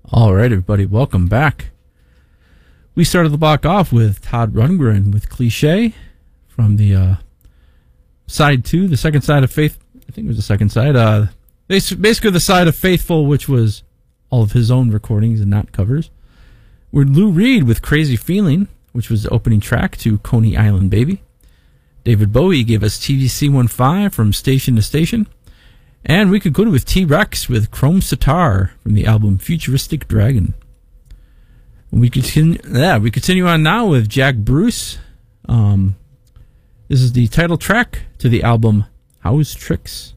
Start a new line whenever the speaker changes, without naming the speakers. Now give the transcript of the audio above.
All right, everybody, welcome back. We started the block off with Todd Rundgren with Cliche from the side 2, the second side of Faith. I think it was the second side. Basically the side of Faithful, which was all of his own recordings and not covers. We're Lou Reed with Crazy Feeling, which was the opening track to Coney Island Baby. David Bowie gave us TVC-15 from Station to Station. And we concluded with T-Rex with Chrome Sitar from the album Futuristic Dragon. We continue on now with Jack Bruce. This is the title track to the album House Tricks.